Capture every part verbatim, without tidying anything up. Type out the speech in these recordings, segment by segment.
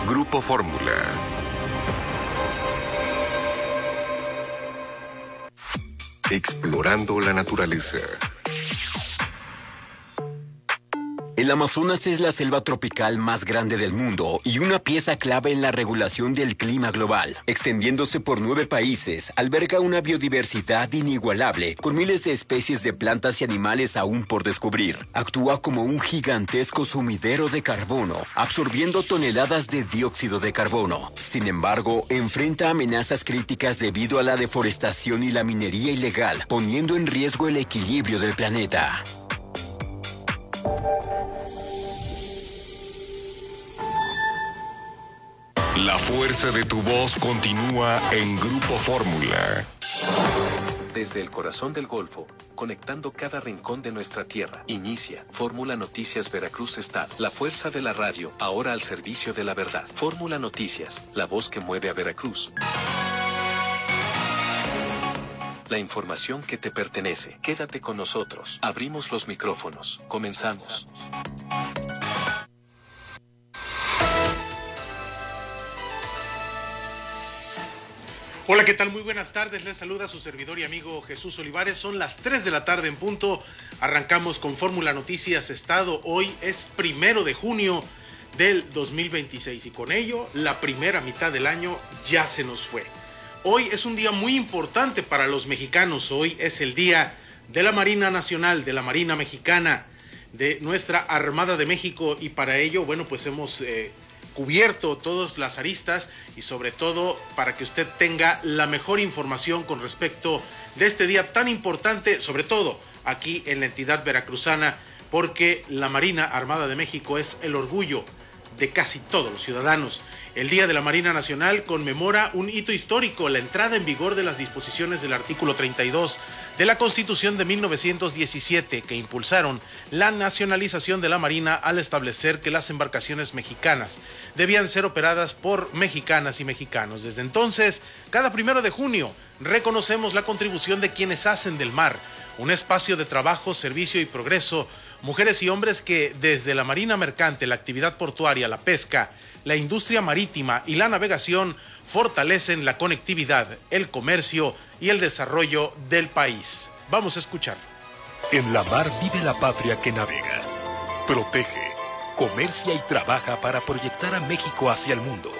Grupo Fórmula. Explorando la naturaleza. El Amazonas es la selva tropical más grande del mundo y una pieza clave en la regulación del clima global. Extendiéndose por nueve países, alberga una biodiversidad inigualable, con miles de especies de plantas y animales aún por descubrir. Actúa como un gigantesco sumidero de carbono, absorbiendo toneladas de dióxido de carbono. Sin embargo, enfrenta amenazas críticas debido a la deforestación y la minería ilegal, poniendo en riesgo el equilibrio del planeta. La fuerza de tu voz continúa en Grupo Fórmula. Desde el corazón del Golfo, conectando cada rincón de nuestra tierra, inicia Fórmula Noticias Veracruz Estado. La fuerza de la radio, ahora al servicio de la verdad. Fórmula Noticias, la voz que mueve a Veracruz. La información que te pertenece. Quédate con nosotros. Abrimos los micrófonos. Comenzamos. Hola, ¿qué tal? Muy buenas tardes. Les saluda su servidor y amigo Jesús Olivares. Son las tres de la tarde en punto. Arrancamos con Fórmula Noticias Estado. Hoy es primero de junio del dos mil veintiséis y con ello la primera mitad del año ya se nos fue. Hoy es un día muy importante para los mexicanos. Hoy es el día de la Marina Nacional, de la Marina Mexicana, de nuestra Armada de México, y para ello, bueno, pues hemos eh, cubierto todas las aristas y sobre todo para que usted tenga la mejor información con respecto de este día tan importante, sobre todo aquí en la entidad veracruzana, porque la Marina Armada de México es el orgullo de casi todos los ciudadanos. El Día de la Marina Nacional conmemora un hito histórico, la entrada en vigor de las disposiciones del artículo treinta y dos de la Constitución de mil novecientos diecisiete, que impulsaron la nacionalización de la Marina al establecer que las embarcaciones mexicanas debían ser operadas por mexicanas y mexicanos. Desde entonces, cada primero de junio, reconocemos la contribución de quienes hacen del mar un espacio de trabajo, servicio y progreso, mujeres y hombres que desde la marina mercante, la actividad portuaria, la pesca, la industria marítima y la navegación fortalecen la conectividad, el comercio y el desarrollo del país. Vamos a escuchar. En la mar vive la patria que navega, protege, comercia y trabaja para proyectar a México hacia el mundo.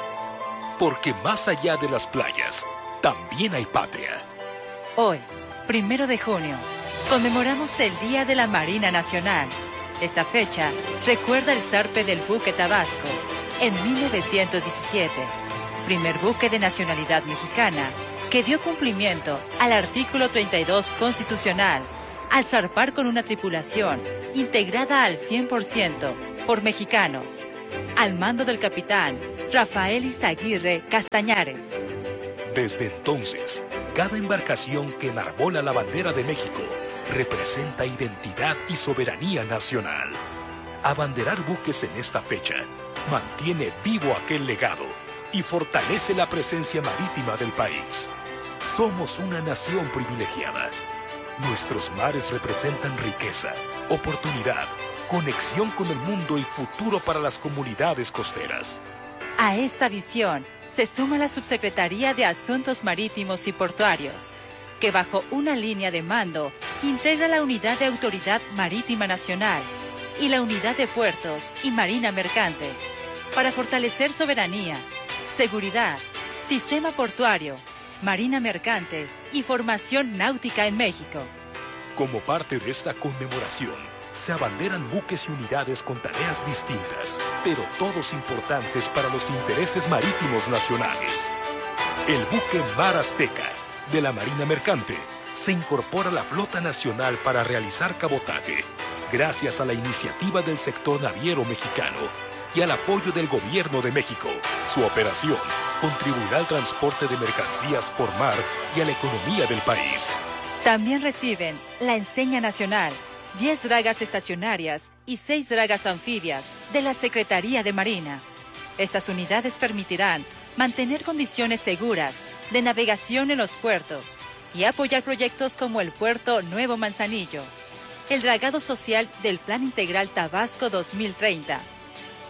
Porque más allá de las playas, también hay patria. Hoy, primero de junio, conmemoramos el Día de la Marina Nacional. Esta fecha recuerda el zarpe del buque Tabasco en mil novecientos diecisiete, primer buque de nacionalidad mexicana que dio cumplimiento al artículo treinta y dos constitucional al zarpar con una tripulación integrada al cien por ciento por mexicanos, al mando del capitán Rafael Izaguirre Castañares. Desde entonces, cada embarcación que enarbola la bandera de México representa identidad y soberanía nacional. Abanderar buques en esta fecha mantiene vivo aquel legado y fortalece la presencia marítima del país. Somos una nación privilegiada. Nuestros mares representan riqueza, oportunidad, conexión con el mundo y futuro para las comunidades costeras. A esta visión se suma la Subsecretaría de Asuntos Marítimos y Portuarios, que bajo una línea de mando integra la Unidad de Autoridad Marítima Nacional y la Unidad de Puertos y Marina Mercante, para fortalecer soberanía, seguridad, sistema portuario, marina mercante y formación náutica en México. Como parte de esta conmemoración, se abanderan buques y unidades con tareas distintas, pero todos importantes para los intereses marítimos nacionales. El buque Mar Azteca, de la Marina Mercante, se incorpora a la flota nacional para realizar cabotaje, gracias a la iniciativa del sector naviero mexicano y al apoyo del Gobierno de México. Su operación contribuirá al transporte de mercancías por mar y a la economía del país. También reciben la Enseña Nacional, diez dragas estacionarias y seis dragas anfibias de la Secretaría de Marina. Estas unidades permitirán mantener condiciones seguras de navegación en los puertos y apoyar proyectos como el Puerto Nuevo Manzanillo, el dragado social del Plan Integral Tabasco dos mil treinta,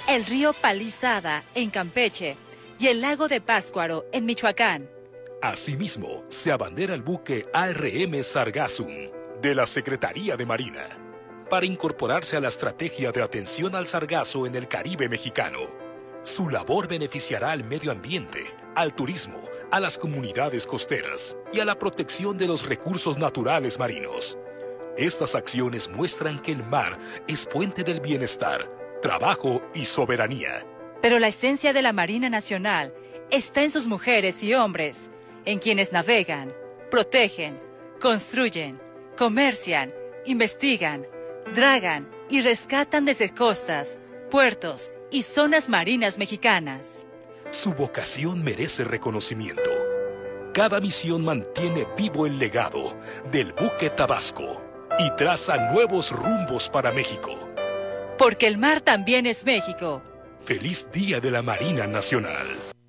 el río Palizada en Campeche y el lago de Pátzcuaro en Michoacán. Asimismo, se abandera el buque A R M Sargassum de la Secretaría de Marina para incorporarse a la estrategia de atención al sargazo en el Caribe mexicano. Su labor beneficiará al medio ambiente, al turismo, a las comunidades costeras y a la protección de los recursos naturales marinos. Estas acciones muestran que el mar es fuente del bienestar, trabajo y soberanía. Pero la esencia de la Marina Nacional está en sus mujeres y hombres, en quienes navegan, protegen, construyen, comercian, investigan, dragan y rescatan desde costas, puertos y zonas marinas mexicanas. Su vocación merece reconocimiento. Cada misión mantiene vivo el legado del buque Tabasco y traza nuevos rumbos para México. Porque el mar también es México. Feliz Día de la Marina Nacional.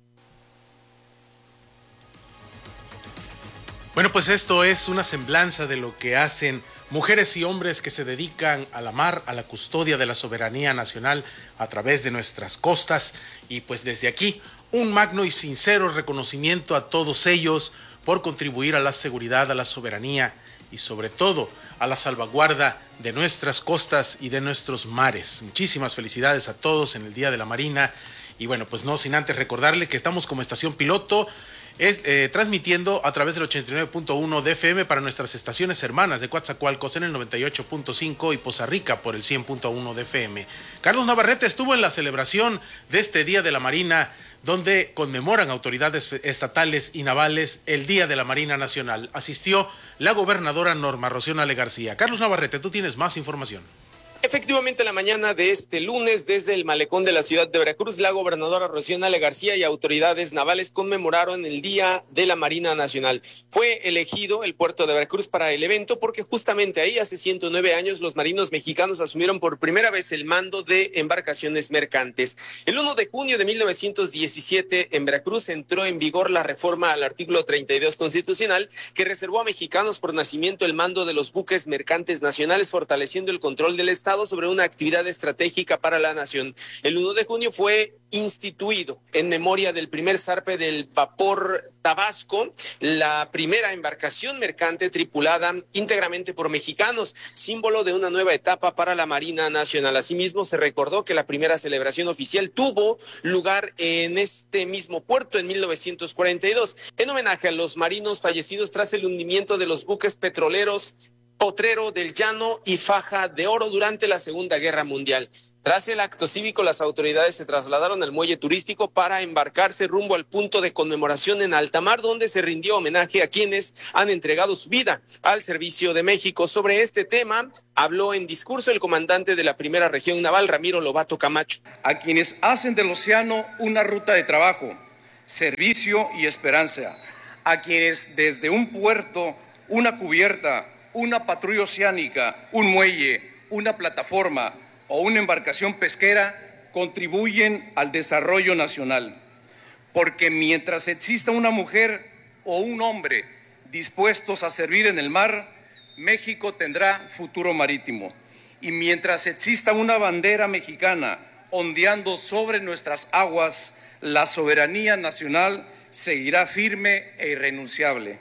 Bueno, pues esto es una semblanza de lo que hacen mujeres y hombres que se dedican a la mar, a la custodia de la soberanía nacional a través de nuestras costas. Y pues desde aquí, un magno y sincero reconocimiento a todos ellos por contribuir a la seguridad, a la soberanía y sobre todo a la salvaguarda de nuestras costas y de nuestros mares. Muchísimas felicidades a todos en el Día de la Marina. Y bueno, pues no sin antes recordarle que estamos como estación piloto, Es, eh, transmitiendo a través del ochenta y nueve punto uno de F M para nuestras estaciones hermanas de Coatzacoalcos en el noventa y ocho punto cinco y Poza Rica por el cien punto uno de F M. Carlos Navarrete estuvo en la celebración de este Día de la Marina, donde conmemoran autoridades estatales y navales el Día de la Marina Nacional. Asistió la gobernadora Norma Rocío Nale García. Carlos Navarrete, tú tienes más información. Efectivamente, la mañana de este lunes, desde el malecón de la ciudad de Veracruz, la gobernadora Rocío Nale García y autoridades navales conmemoraron el Día de la Marina Nacional. Fue elegido el puerto de Veracruz para el evento porque justamente ahí, hace ciento nueve años, los marinos mexicanos asumieron por primera vez el mando de embarcaciones mercantes. El primero de junio de mil novecientos diecisiete, en Veracruz entró en vigor la reforma al artículo treinta y dos constitucional que reservó a mexicanos por nacimiento el mando de los buques mercantes nacionales, fortaleciendo el control del Estado sobre una actividad estratégica para la nación. El primero de junio fue instituido en memoria del primer zarpe del vapor Tabasco, la primera embarcación mercante tripulada íntegramente por mexicanos, símbolo de una nueva etapa para la Marina Nacional. Asimismo, se recordó que la primera celebración oficial tuvo lugar en este mismo puerto en mil novecientos cuarenta y dos, en homenaje a los marinos fallecidos tras el hundimiento de los buques petroleros Potrero del Llano y Faja de Oro durante la Segunda Guerra Mundial. Tras el acto cívico, las autoridades se trasladaron al muelle turístico para embarcarse rumbo al punto de conmemoración en alta mar, donde se rindió homenaje a quienes han entregado su vida al servicio de México. Sobre este tema, habló en discurso el comandante de la Primera Región Naval, Ramiro Lobato Camacho. A quienes hacen del océano una ruta de trabajo, servicio y esperanza. A quienes desde un puerto, una cubierta, una patrulla oceánica, un muelle, una plataforma o una embarcación pesquera contribuyen al desarrollo nacional. Porque mientras exista una mujer o un hombre dispuestos a servir en el mar, México tendrá futuro marítimo. Y mientras exista una bandera mexicana ondeando sobre nuestras aguas, la soberanía nacional seguirá firme e irrenunciable.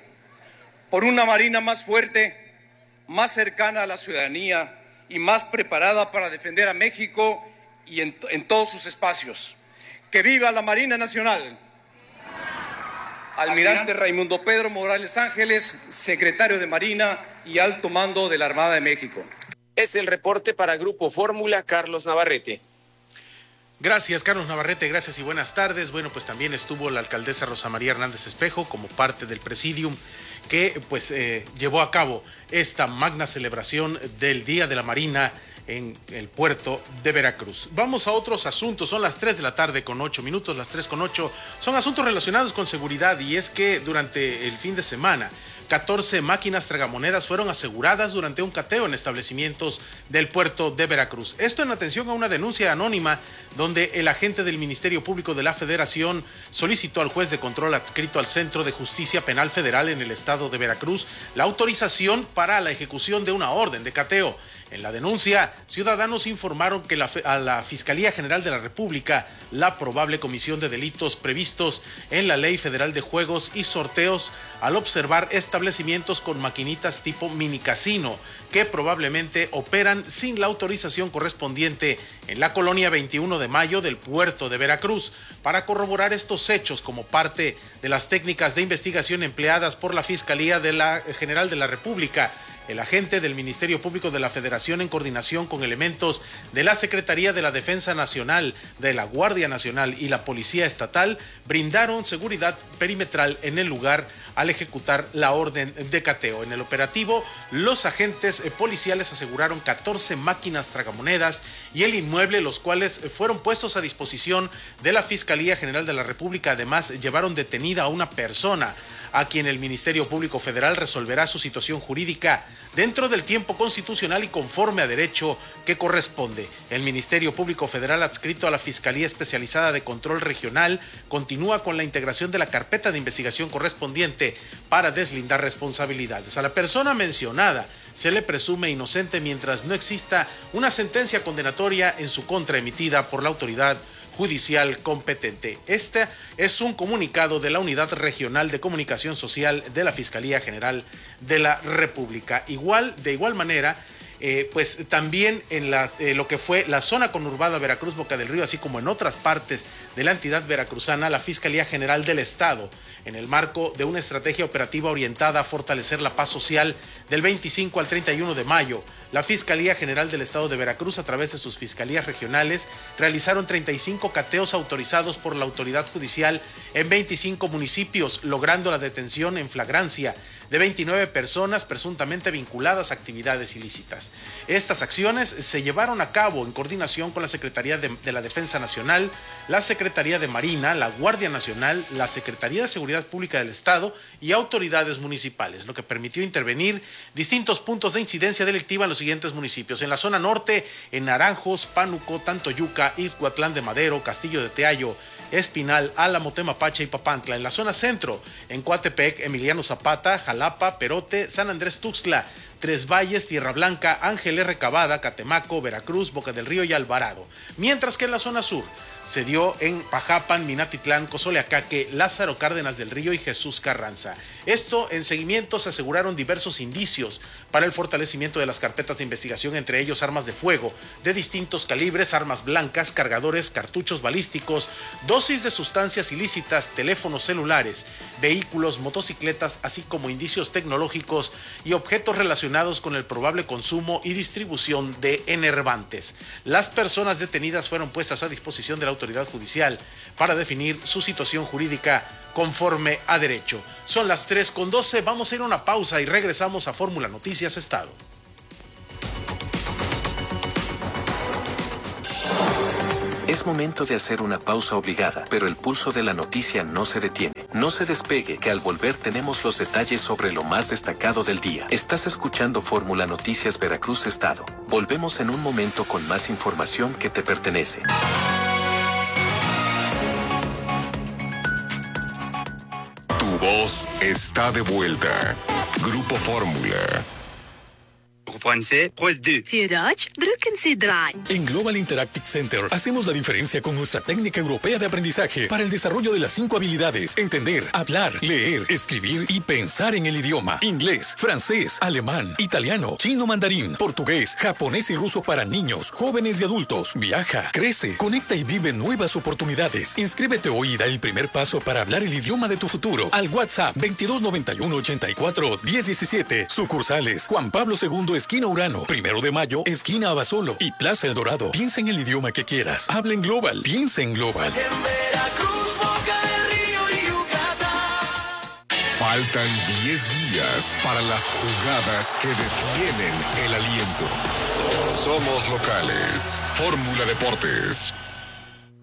Por una marina más fuerte, más cercana a la ciudadanía y más preparada para defender a México y en, en todos sus espacios. ¡Que viva la Marina Nacional! Almirante Raimundo Pedro Morales Ángeles, secretario de Marina y alto mando de la Armada de México. Es el reporte para Grupo Fórmula, Carlos Navarrete. Gracias, Carlos Navarrete, gracias y buenas tardes. Bueno, pues también estuvo la alcaldesa Rosa María Hernández Espejo como parte del presidium que pues eh, llevó a cabo esta magna celebración del Día de la Marina en el puerto de Veracruz. Vamos a otros asuntos, son las tres de la tarde con ocho minutos, las tres con ocho, son asuntos relacionados con seguridad y es que durante el fin de semana catorce máquinas tragamonedas fueron aseguradas durante un cateo en establecimientos del puerto de Veracruz. Esto en atención a una denuncia anónima donde el agente del Ministerio Público de la Federación solicitó al juez de control adscrito al Centro de Justicia Penal Federal en el estado de Veracruz la autorización para la ejecución de una orden de cateo. En la denuncia, ciudadanos informaron que la, a la Fiscalía General de la República la probable comisión de delitos previstos en la Ley Federal de Juegos y Sorteos al observar establecimientos con maquinitas tipo mini casino que probablemente operan sin la autorización correspondiente en la colonia veintiuno de mayo del puerto de Veracruz. Para corroborar estos hechos como parte de las técnicas de investigación empleadas por la Fiscalía de la General de la República, el agente del Ministerio Público de la Federación, en coordinación con elementos de la Secretaría de la Defensa Nacional, de la Guardia Nacional y la Policía Estatal, brindaron seguridad perimetral en el lugar al ejecutar la orden de cateo. En el operativo, los agentes policiales aseguraron catorce máquinas tragamonedas y el inmueble, los cuales fueron puestos a disposición de la Fiscalía General de la República. Además, llevaron detenida a una persona a quien el Ministerio Público Federal resolverá su situación jurídica dentro del tiempo constitucional y conforme a derecho que corresponde. El Ministerio Público Federal, adscrito a la Fiscalía Especializada de Control Regional, continúa con la integración de la carpeta de investigación correspondiente para deslindar responsabilidades. A la persona mencionada se le presume inocente mientras no exista una sentencia condenatoria en su contra emitida por la autoridad judicial competente. Este es un comunicado de la Unidad Regional de Comunicación Social de la Fiscalía General de la República. Igual, de igual manera, eh, pues también en la, eh, lo que fue la zona conurbada Veracruz Boca del Río, así como en otras partes de la entidad veracruzana, la Fiscalía General del Estado, en el marco de una estrategia operativa orientada a fortalecer la paz social del veinticinco al treinta y uno de mayo, la Fiscalía General del Estado de Veracruz, a través de sus fiscalías regionales, realizaron treinta y cinco cateos autorizados por la autoridad judicial en veinticinco municipios, logrando la detención en flagrancia de veintinueve personas presuntamente vinculadas a actividades ilícitas. Estas acciones se llevaron a cabo en coordinación con la Secretaría de, de la Defensa Nacional, la Secretaría de Marina, la Guardia Nacional, la Secretaría de Seguridad Pública del Estado y autoridades municipales, lo que permitió intervenir distintos puntos de incidencia delictiva en los siguientes municipios. En la zona norte, en Naranjos, Pánuco, Tantoyuca, Ixhuatlán de Madero, Castillo de Teayo, Espinal, Álamo, Temapache y Papantla. En la zona centro, en Coatepec, Emiliano Zapata, Jalapa, Perote, San Andrés Tuxtla, Tres Valles, Tierra Blanca, Ángel R. Cavada, Catemaco, Veracruz, Boca del Río y Alvarado. Mientras que en la zona sur se dio en Pajapan, Minatitlán, Cozoleacaque, Lázaro Cárdenas del Río y Jesús Carranza. Esto en seguimiento se aseguraron diversos indicios para el fortalecimiento de las carpetas de investigación, entre ellos armas de fuego de distintos calibres, armas blancas, cargadores, cartuchos balísticos, dosis de sustancias ilícitas, teléfonos celulares, vehículos, motocicletas, así como indicios tecnológicos y objetos relacionados con el probable consumo y distribución de enervantes. Las personas detenidas fueron puestas a disposición de la autoridad judicial para definir su situación jurídica conforme a derecho. Son las tres con doce, vamos a ir a una pausa y regresamos a Fórmula Noticias Estado. Es momento de hacer una pausa obligada, pero el pulso de la noticia no se detiene. No se despegue, que al volver tenemos los detalles sobre lo más destacado del día. Estás escuchando Fórmula Noticias Veracruz Estado. Volvemos en un momento con más información que te pertenece. Tu voz está de vuelta. Grupo Fórmula. En Global Interactive Center hacemos la diferencia con nuestra técnica europea de aprendizaje para el desarrollo de las cinco habilidades: entender, hablar, leer, escribir y pensar en el idioma. Inglés, francés, alemán, italiano, chino mandarín, portugués, japonés y ruso para niños, jóvenes y adultos. Viaja, crece, conecta y vive nuevas oportunidades. Inscríbete hoy y da el primer paso para hablar el idioma de tu futuro al WhatsApp veintidós noventa y uno ochenta y cuatro diez diecisiete. Sucursales: Juan Pablo segundo, esquina Urano, Primero de Mayo, esquina Abasolo y Plaza El Dorado. Piensa en el idioma que quieras. Habla en Global. Piensa en Global. En Veracruz, Boca del Río y Yucatán. Faltan diez días para las jugadas que detienen el aliento. Somos locales. Fórmula Deportes.